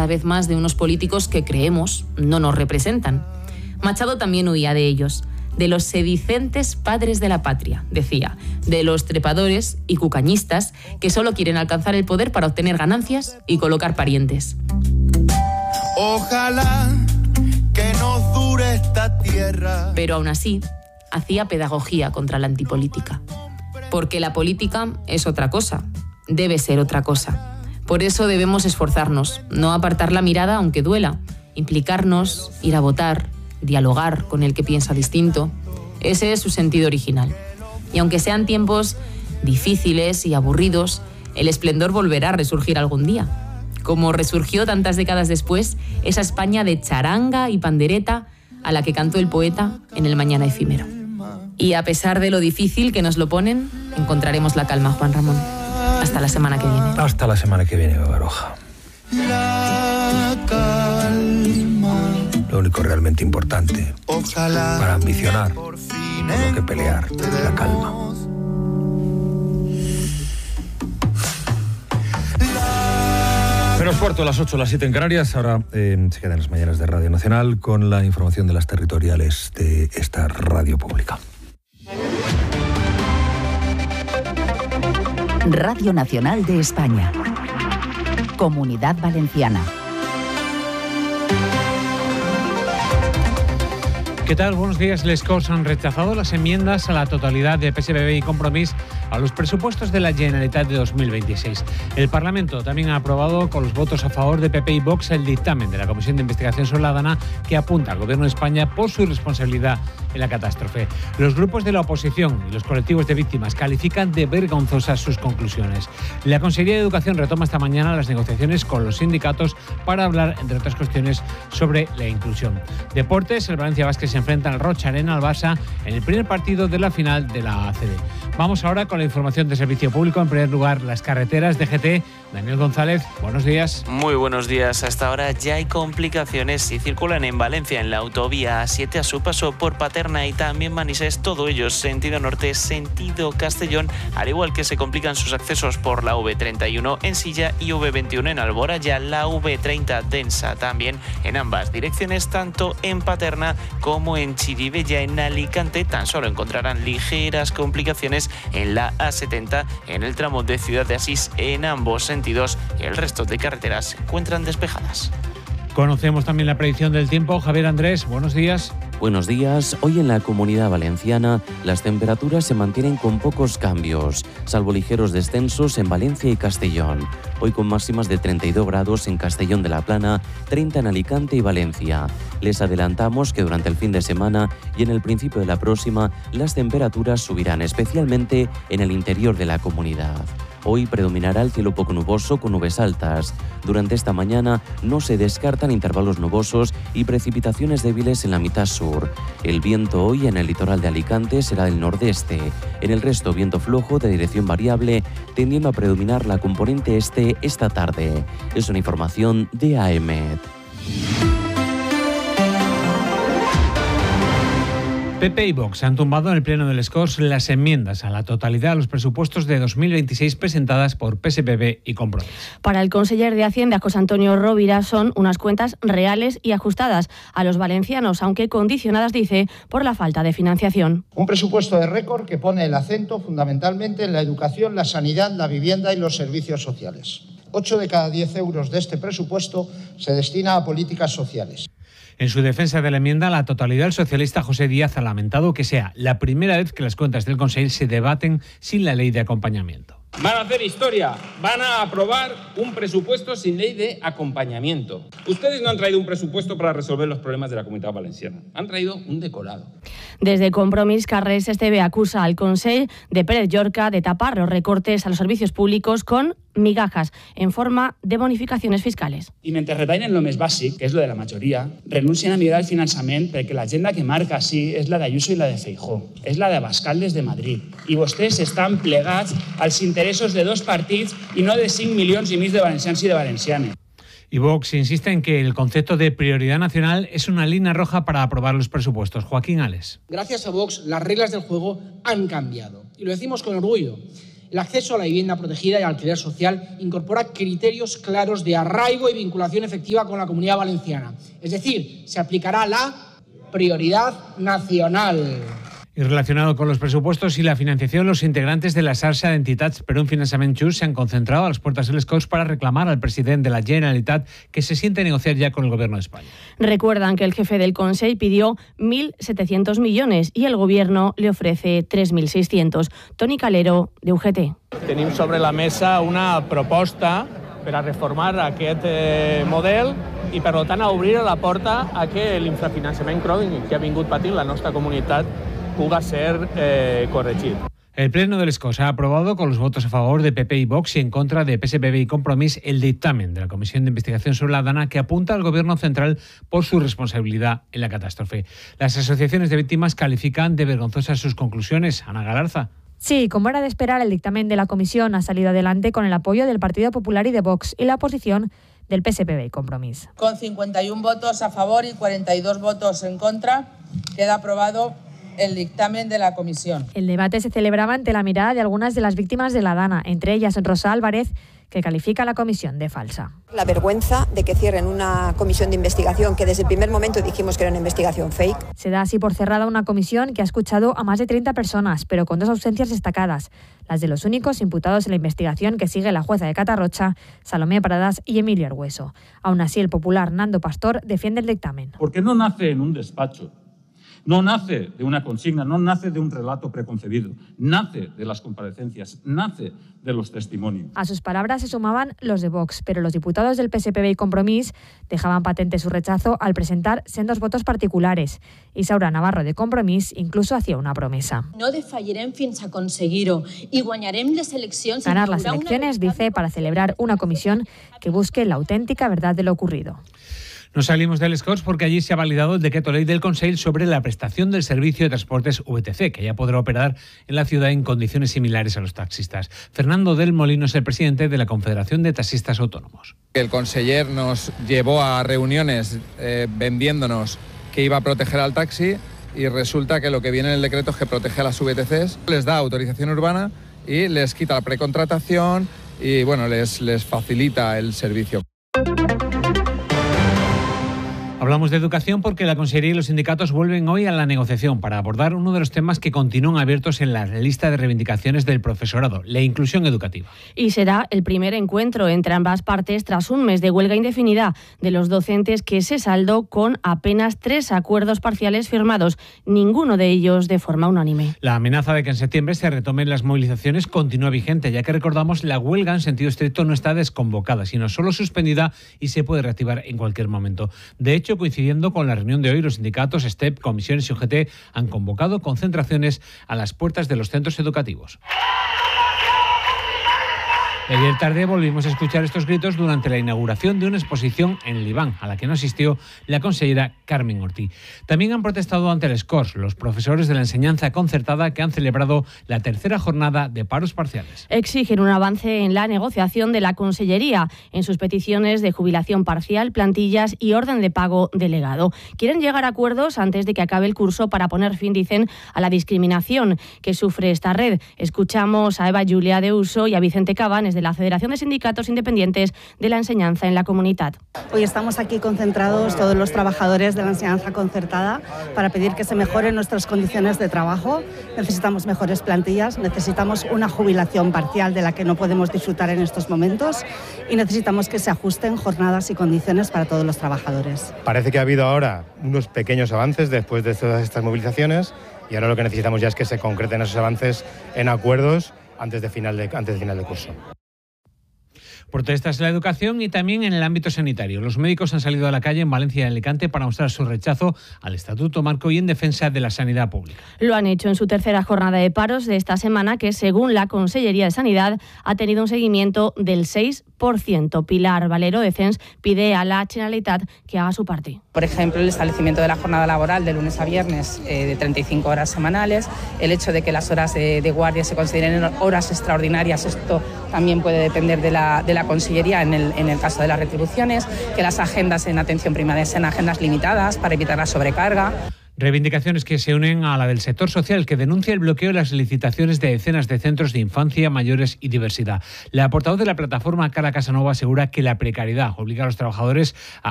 cada vez más de unos políticos que creemos no nos representan. Machado también huía de ellos, de los sedicentes padres de la patria, decía, de los trepadores y cucañistas que solo quieren alcanzar el poder para obtener ganancias y colocar parientes. Ojalá que nos dure esta tierra. Pero aún así, hacía pedagogía contra la antipolítica. Porque la política es otra cosa, debe ser otra cosa. Por eso debemos esforzarnos, no apartar la mirada aunque duela, implicarnos, ir a votar, dialogar con el que piensa distinto. Ese es su sentido original. Y aunque sean tiempos difíciles y aburridos, el esplendor volverá a resurgir algún día. Como resurgió tantas décadas después esa España de charanga y pandereta a la que cantó el poeta en el Mañana efímero. Y a pesar de lo difícil que nos lo ponen, encontraremos la calma, Juan Ramón. Hasta la semana que viene. Hasta la semana que viene, Baroja. La calma. Lo único realmente importante Ojalá para ambicionar, por fin no que pelear, la calma. Menos cuarto, a las 8, las 7 en Canarias. Ahora se quedan las mañanas de Radio Nacional con la información de las territoriales de esta radio pública. Radio Nacional de España. Comunidad Valenciana. ¿Qué tal? Buenos días. Les Corts han rechazado las enmiendas a la totalidad de PSPB y Compromís a los presupuestos de la Generalitat de 2026. El Parlamento también ha aprobado con los votos a favor de PP y Vox el dictamen de la Comisión de Investigación sobre la Dana que apunta al Gobierno de España por su responsabilidad en la catástrofe. Los grupos de la oposición y los colectivos de víctimas califican de vergonzosas sus conclusiones. La Consellería de Educación retoma esta mañana las negociaciones con los sindicatos para hablar, entre otras cuestiones, sobre la inclusión. Deportes, el Valencia Basket se enfrenta al Rocha Arena, al Barça, en el primer partido de la final de la ACB. Vamos ahora con la información de servicio público. En primer lugar, las carreteras DGT. Daniel González, buenos días. Muy buenos días. Hasta ahora ya hay complicaciones si circulan en Valencia en la autovía A7 a su paso por Paterna y también Manises, todo ello sentido norte, sentido Castellón, al igual que se complican sus accesos por la V31 en Silla y V21 en Alboraya, la V30 densa también en ambas direcciones, tanto en Paterna como en Chirivella. En Alicante tan solo encontrarán ligeras complicaciones en la A70 en el tramo de Ciudad de Asís en ambos sentidos. El resto de carreteras se encuentran despejadas. Conocemos también la predicción del tiempo. Javier Andrés, buenos días. Buenos días. Hoy en la Comunidad Valenciana las temperaturas se mantienen con pocos cambios, salvo ligeros descensos en Valencia y Castellón. Hoy con máximas de 32 grados en Castellón de la Plana, 30 en Alicante y Valencia. Les adelantamos que durante el fin de semana y en el principio de la próxima las temperaturas subirán, especialmente en el interior de la comunidad. Hoy predominará el cielo poco nuboso con nubes altas. Durante esta mañana no se descartan intervalos nubosos y precipitaciones débiles en la mitad sur. El viento hoy en el litoral de Alicante será del nordeste. En el resto viento flojo de dirección variable, tendiendo a predominar la componente este esta tarde. Es una información de AEMET. PP y Vox han tumbado en el Pleno de les Corts las enmiendas a la totalidad a los presupuestos de 2026 presentadas por PSPB y Compromís. Para el conseller de Hacienda, José Antonio Rovira, son unas cuentas reales y ajustadas a los valencianos, aunque condicionadas, dice, por la falta de financiación. Un presupuesto de récord que pone el acento fundamentalmente en la educación, la sanidad, la vivienda y los servicios sociales. 8 de cada 10 euros de este presupuesto se destina a políticas sociales. En su defensa de la enmienda, la totalidad, el socialista José Díaz ha lamentado que sea la primera vez que las cuentas del Consell se debaten sin la ley de acompañamiento. Van a hacer historia, van a aprobar un presupuesto sin ley de acompañamiento. Ustedes no han traído un presupuesto para resolver los problemas de la Comunidad Valenciana, han traído un decorado. Desde Compromís, Carles Esteve acusa al Consell de Pérez Llorca de tapar los recortes a los servicios públicos con migajas en forma de bonificaciones fiscales. I mentre retallen lo més bàsic, que és lo de la majoria, renuncien a millorar el finançament perquè l'agenda que marca sí és la d'Ayuso i la de Feijóo, és la d'Abascal des de Madrid. I vostès estan plegats als interessos de dos partits i no de 5 milions i mig de valencians i de valencianes. Y Vox insiste en que el concepto de prioridad nacional es una línea roja para aprobar los presupuestos. Joaquín Ales. Gracias a Vox, las reglas del juego han cambiado. Y lo decimos con orgullo. El acceso a la vivienda protegida y al alquiler social incorpora criterios claros de arraigo y vinculación efectiva con la Comunidad Valenciana. Es decir, se aplicará la prioridad nacional. Y relacionado con los presupuestos y la financiación, los integrantes de la xarxa d'entitats per un finançament just se han concentrado a las puertas de les Corts para reclamar al presidente de la Generalitat que se siente a negociar ya con el Gobierno de España. Recuerdan que el jefe del Consell pidió 1.700 millones y el Gobierno le ofrece 3.600. Toni Calero, de UGT. Tenim sobre la mesa una proposta per a reformar aquest model i, per tant, a obrir la porta a que l'infrafinançament crònic que ha vingut patint la nostra comunitat puga ser corregit. El Pleno de les Corts ha aprobado con los votos a favor de PP y Vox y en contra de PSPB y Compromís el dictamen de la Comisión de Investigación sobre la Dana que apunta al Gobierno central por su responsabilidad en la catástrofe. Las asociaciones de víctimas califican de vergonzosas sus conclusiones. Ana Galarza. Sí, como era de esperar, el dictamen de la comisión ha salido adelante con el apoyo del Partido Popular y de Vox y la oposición del PSPB y Compromís. Con 51 votos a favor y 42 votos en contra, queda aprobado el dictamen de la comisión. El debate se celebraba ante la mirada de algunas de las víctimas de la Dana, entre ellas Rosa Álvarez, que califica a la comisión de falsa. La vergüenza de que cierren una comisión de investigación que desde el primer momento dijimos que era una investigación fake. Se da así por cerrada una comisión que ha escuchado a más de 30 personas, pero con 2 ausencias destacadas, las de los únicos imputados en la investigación que sigue la jueza de Catarrocha, Salomé Pradas y Emilio Argüeso. Aún así, el popular Nando Pastor defiende el dictamen. Porque no nace en un despacho. No nace de una consigna, no nace de un relato preconcebido, nace de las comparecencias, nace de los testimonios. A sus palabras se sumaban los de Vox, pero los diputados del PSPB y Compromís dejaban patente su rechazo al presentar sendos votos particulares. Isaura Navarro, de Compromís, incluso hacía una promesa. No defallirem fins a aconseguir-ho i guanyarem les eleccions. Ganar las elecciones, dice, para celebrar una comisión que busque la auténtica verdad de lo ocurrido. No salimos de les Corts porque allí se ha validado el decreto ley del Consell sobre la prestación del servicio de transportes VTC, que ya podrá operar en la ciudad en condiciones similares a los taxistas. Fernando del Molino es el presidente de la Confederación de Taxistas Autónomos. El conseller nos llevó a reuniones vendiéndonos que iba a proteger al taxi y resulta que lo que viene en el decreto es que protege a las VTCs, les da autorización urbana y les quita la precontratación y bueno, les facilita el servicio. Hablamos de educación porque la Consellería y los sindicatos vuelven hoy a la negociación para abordar uno de los temas que continúan abiertos en la lista de reivindicaciones del profesorado, la inclusión educativa. Y será el primer encuentro entre ambas partes tras un mes de huelga indefinida de los docentes que se saldó con apenas 3 acuerdos parciales firmados, ninguno de ellos de forma unánime. La amenaza de que en septiembre se retomen las movilizaciones continúa vigente, ya que recordamos la huelga en sentido estricto no está desconvocada, sino solo suspendida y se puede reactivar en cualquier momento. De hecho, coincidiendo con la reunión de hoy, los sindicatos STEP, comisiones y UGT han convocado concentraciones a las puertas de los centros educativos. Ayer tarde volvimos a escuchar estos gritos durante la inauguración de una exposición en el Iván, a la que no asistió la consellera Carmen Ortí. También han protestado ante les Corts los profesores de la enseñanza concertada que han celebrado la 3ª jornada de paros parciales. Exigen un avance en la negociación de la Consellería en sus peticiones de jubilación parcial, plantillas y orden de pago delegado. Quieren llegar a acuerdos antes de que acabe el curso para poner fin, dicen, a la discriminación que sufre esta red. Escuchamos a Eva Julia de Uso y a Vicente Cabanes de la Federación de Sindicatos Independientes de la Enseñanza en la Comunidad. Hoy estamos aquí concentrados todos los trabajadores de la enseñanza concertada para pedir que se mejoren nuestras condiciones de trabajo. Necesitamos mejores plantillas, necesitamos una jubilación parcial de la que no podemos disfrutar en estos momentos y necesitamos que se ajusten jornadas y condiciones para todos los trabajadores. Parece que ha habido ahora unos pequeños avances después de todas estas movilizaciones y ahora lo que necesitamos ya es que se concreten esos avances en acuerdos antes de final de curso. Protestas en la educación y también en el ámbito sanitario. Los médicos han salido a la calle en Valencia y Alicante para mostrar su rechazo al Estatuto Marco y en defensa de la sanidad pública. Lo han hecho en su 3ª jornada de paros de esta semana, que según la Consellería de Sanidad ha tenido un seguimiento del 6%. Pilar Valero de CENS pide a la Generalitat que haga su parte. Por ejemplo, el establecimiento de la jornada laboral de lunes a viernes de 35 horas semanales, el hecho de que las horas de guardia se consideren horas extraordinarias, esto también puede depender de la Consellería en el caso de las retribuciones, que las agendas en atención primaria sean agendas limitadas para evitar la sobrecarga. Reivindicaciones que se unen a la del sector social, que denuncia el bloqueo de las licitaciones de decenas de centros de infancia, mayores y diversidad. La portavoz de la plataforma, Carla Casanova, asegura que la precariedad obliga a los trabajadores a